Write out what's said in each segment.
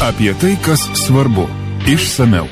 Apie tai, kas svarbu. Išsamiau.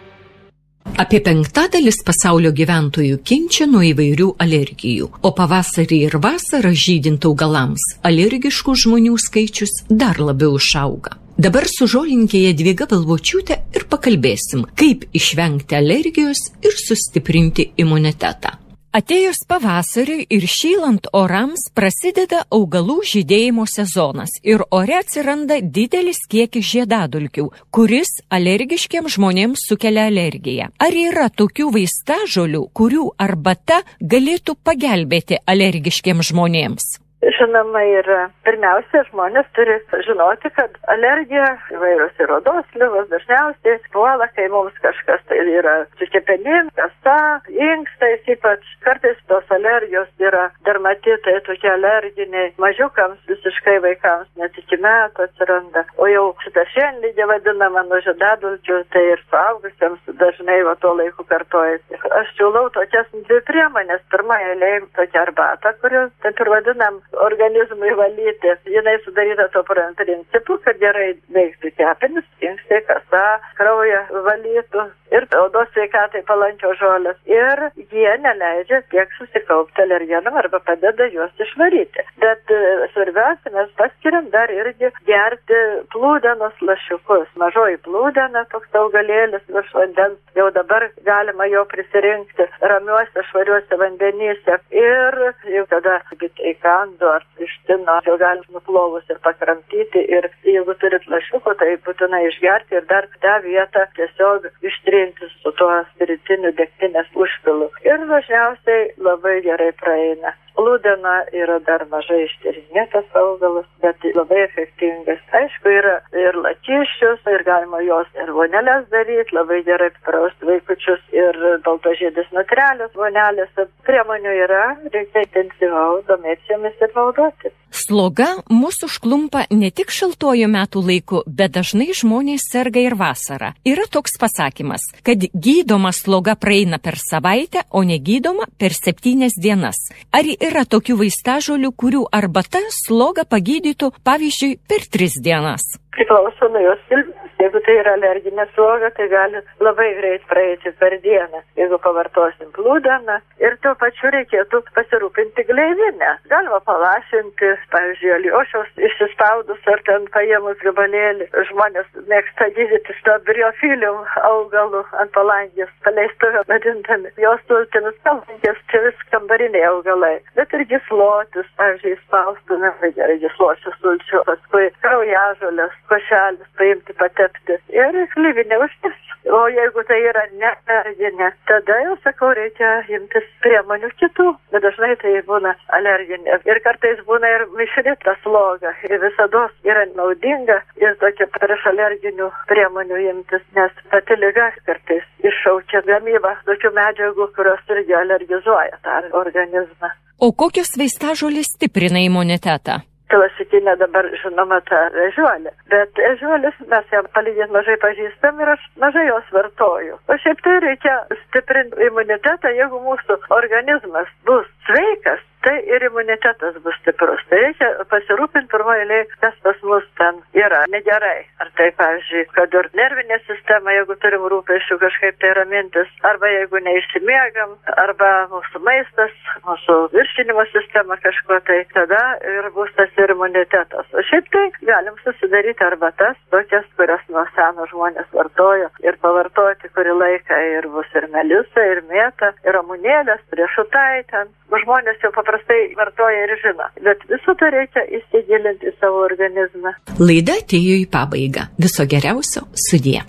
Apie 1/5 pasaulio gyventojų kenčia nuo įvairių alergijų, o pavasarį ir vasarą žydint augalams alergiškų žmonių skaičius dar labiau išauga. Dabar su žolininkė Jadvyga Balvočiūtė ir pakalbėsim, kaip išvengti alergijos ir sustiprinti imunitetą. Atėjus pavasariui ir šylant orams prasideda augalų žydėjimo sezonas ir ore atsiranda didelis kiekis žiedadulkių, kuris alergiškiems žmonėms sukelia alergiją. Ar yra tokių vaistažolių, kurių arbata galėtų pagelbėti alergiškiems žmonėms? Žinoma, yra. Pirmiausia, žmonės turi žinoti, kad alergija, įvairios ir odos ligos dažniausiai puola, kai mums kažkas tai yra su kepenim, kasa, inkstais, ypač kartais tos alergijos yra dermatitai, tokie alerginiai, mažiukams, visiškai vaikams, net iki metų atsiranda. O jau šitą šiandien vadinama nuo žiedadulkių, tai ir suaugusiems dažnai tuo laiku kartojasi. Aš siūlau tokias dvi priemonės. Pirma eilė tokia arbata, kurią taip ir vadinam organizmui valyti. Jinai sudaryta to principu, kad gerai veiktų kepenis, inkstai, kasa, kraują valytų ir odos sveikatai palankios žolės. Ir jie neleidžia tiek susikaupti alergenam arba padeda juos išvaryti. Bet svarbiausia, mes paskiriam dar irgi gerti plūdenos lašiukus. Mažoji plūdena, toks augalėlis virš vandens, jau dabar galima jo prisirinkti ramiuose, švariuose vandenyse. Ir jau tada įkandu ar ištino, jau galim nuplovus ir pakramtyti. Ir jeigu turit lašiukų, tai būtinai išgerti ir dar tą vietą tiesiog ištrinti su tuo spiritiniu degtinės užpilu. Ir dažniausiai labai gerai praeina. Plūdena yra dar mažai ištyrinėtas augalas, bet labai efektingas. Aišku, yra ir lakišius, ir galima jos ir vonelės daryti, labai gerai prausti vaikučius ir baltožiedės nutrelės vonelėse. Priemonių yra, reikia intensyviau domėtis jomis ir naudoti. Sloga mūsų užklumpa ne tik šaltuoju metų laiku, bet dažnai žmonės serga ir vasarą. Yra toks pasakymas, kad gydoma sloga praeina per savaitę, o negydoma per 7 dienas. Ar yra tokių vaistažolių, kurių arbata slogą pagydytų, pavyzdžiui, per 3 dienas? Priklauso nuo jos kilmės. Jeigu tai yra alerginė sloga, tai gali labai greit praeiti per dieną, jeigu pavartosim plūdeną. Ir tuo pačiu reikėtų pasirūpinti gleivinę. Galima palašinti, pavyzdžiui, aliošiaus išsispaudus ar ten paėmus gabalėlį. Žmonės mėgsta gydyti šito briofilium augalų ant palangės, paleistuvio vadintami. Jos sultinis palangės, čia vis kambariniai augalai. Bet ir gyslotis, pavyzdžiui, spaustume, gerai gysločių sulčių, paskui kraujažolės, košelis paimti, patepti ir slyvinę užtepti. O jeigu tai yra nealerginė, tada jau, sakau, reikia imtis priemonių kitų. Bet dažnai tai būna alerginė. Ir kartais būna ir mišri ta sloga. Ir visados yra naudinga ir tokia prieš alerginių priemonių imtis, nes pati liga kartais iššaukia gamybą tokių medžiagų, kurios irgi alergizuoja tą organizmą. O kokios vaistažolės stiprina imunitetą? Klasikinė dabar žinoma ta ežiuolė. Bet ežiuolis mes ją palyginti mažai pažįstam ir aš mažai jos vartoju. O šiaip tai reikia stiprinti imunitetą, jeigu mūsų organizmas bus sveikas, tai ir imunitetas bus stiprus. Tai reikia pasirūpinti pirmoje eilėje, kas pas mus ten yra negerai. Ar tai, pavyzdžiui, kad ir nervinė sistema, jeigu turim rūpesčių kažkaip tai ramintis, arba jeigu neišsimiegam, arba mūsų maistas, mūsų virškinimo sistema kažko, tai tada ir bus tas ir imunitetas. O šiaip tai galim susidaryti arbatas, tokias, kurias nuo seno žmonės vartojo ir pavartoti kurį laiką ir bus ir melisa, ir mėta, ir ramunėlės, riešutai ten. Žmonės jau paprastai vartoja ir žino, bet visą tai reikia įsigilinti į savo organizmą. Laida atėjo į pabaigą. Viso geriausio, sudie.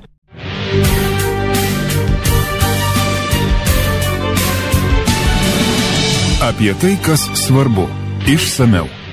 Apie tai, kas svarbu. Išsamiau.